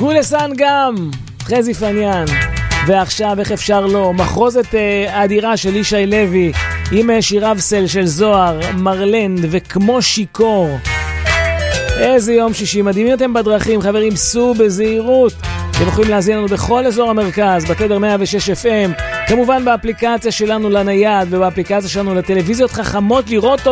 גולסן גם, חזי פניאן. ועכשיו איך אפשר לא, מחרוזת האדירה של ישי לוי עם שיריו של זוהר, מרלנד וכמו שיקור. איזה יום שישי מדהימים אתם בדרכים, חברים, סעו בזהירות. אתם יכולים להזין לנו בכל אזור המרכז, בתדר 106 FM, כמובן באפליקציה שלנו לנייד ובאפליקציה שלנו לטלוויזיות חכמות, לראות